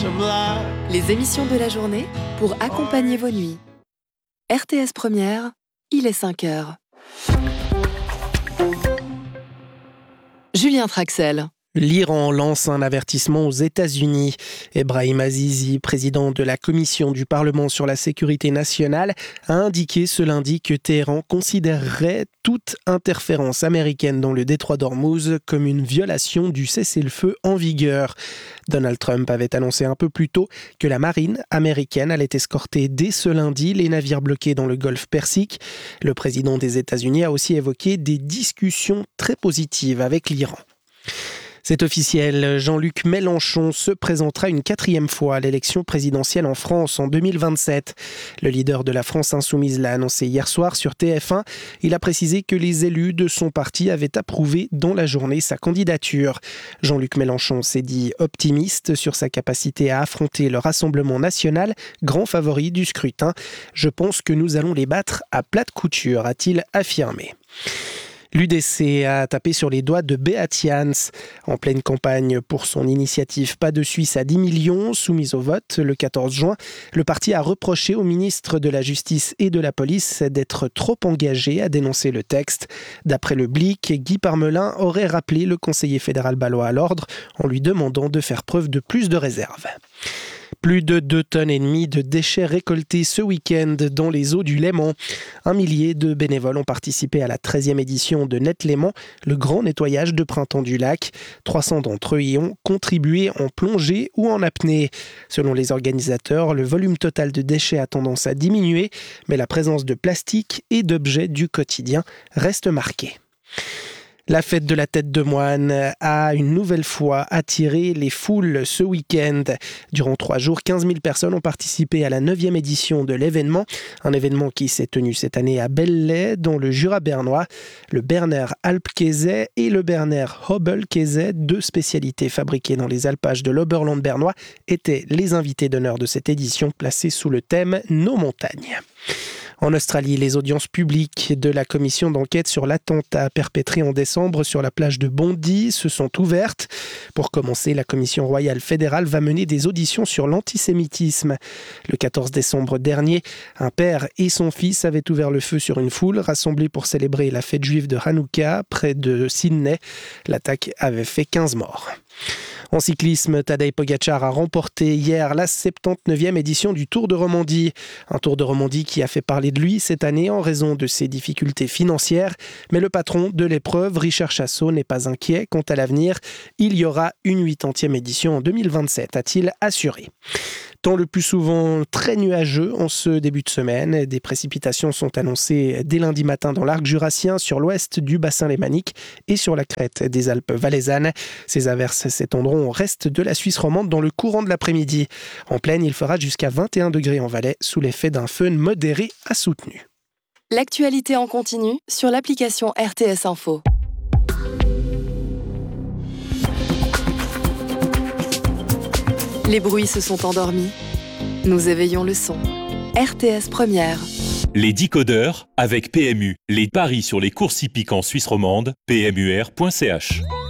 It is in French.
Les émissions de la journée pour accompagner vos nuits. RTS Première, il est 5 heures. Julien Traxel. L'Iran lance un avertissement aux États-Unis. Ebrahim Azizi, président de la Commission du Parlement sur la sécurité nationale, a indiqué ce lundi que Téhéran considérerait toute interférence américaine dans le détroit d'Ormuz comme une violation du cessez-le-feu en vigueur. Donald Trump avait annoncé un peu plus tôt que la marine américaine allait escorter dès ce lundi les navires bloqués dans le golfe Persique. Le président des États-Unis a aussi évoqué des discussions très positives avec l'Iran. C'est officiel, Jean-Luc Mélenchon se présentera une 4e fois à l'élection présidentielle en France en 2027. Le leader de la France Insoumise l'a annoncé hier soir sur TF1. Il a précisé que les élus de son parti avaient approuvé dans la journée sa candidature. Jean-Luc Mélenchon s'est dit optimiste sur sa capacité à affronter le Rassemblement national, grand favori du scrutin. « Je pense que nous allons les battre à plate couture », a-t-il affirmé. L'UDC a tapé sur les doigts de Beat Jans. En pleine campagne pour son initiative Pas de Suisse à 10 millions, soumise au vote le 14 juin, le parti a reproché au ministre de la Justice et de la Police d'être trop engagé à dénoncer le texte. D'après le Blick, Guy Parmelin aurait rappelé le conseiller fédéral balois à l'ordre en lui demandant de faire preuve de plus de réserve. Plus de 2,5 tonnes de déchets récoltés ce week-end dans les eaux du Léman. 1 millier de bénévoles ont participé à la 13e édition de Net Léman, le grand nettoyage de printemps du lac. 300 d'entre eux y ont contribué en plongée ou en apnée. Selon les organisateurs, le volume total de déchets a tendance à diminuer, mais la présence de plastique et d'objets du quotidien reste marquée. La fête de la tête de moine a une nouvelle fois attiré les foules ce week-end. Durant 3 jours, 15 000 personnes ont participé à la 9e édition de l'événement. Un événement qui s'est tenu cette année à Belley, dans le Jura bernois. Le Berner Alpkäse et le Berner Hobelkäse, 2 spécialités fabriquées dans les alpages de l'Oberland bernois, étaient les invités d'honneur de cette édition placée sous le thème « Nos montagnes ». En Australie, les audiences publiques de la commission d'enquête sur l'attentat perpétré en décembre sur la plage de Bondi se sont ouvertes. Pour commencer, la commission royale fédérale va mener des auditions sur l'antisémitisme. Le 14 décembre dernier, un père et son fils avaient ouvert le feu sur une foule rassemblée pour célébrer la fête juive de Hanouka près de Sydney. L'attaque avait fait 15 morts. En cyclisme, Tadej Pogačar a remporté hier la 79e édition du Tour de Romandie. Un Tour de Romandie qui a fait parler de lui cette année en raison de ses difficultés financières. Mais le patron de l'épreuve, Richard Chassot, n'est pas inquiet quant à l'avenir. Il y aura une 80e édition en 2027, a-t-il assuré. Temps le plus souvent très nuageux en ce début de semaine. Des précipitations sont annoncées dès lundi matin dans l'arc jurassien, sur l'ouest du bassin lémanique et sur la crête des Alpes valaisannes. Ces averses s'étendront au reste de la Suisse romande dans le courant de l'après-midi. En plaine, il fera jusqu'à 21 degrés en Valais sous l'effet d'un fön modéré à soutenu. L'actualité en continu sur l'application RTS Info. Les bruits se sont endormis. Nous éveillons le son. RTS Première. Les décodeurs avec PMU. Les paris sur les courses hippiques en Suisse romande. PMUR.ch.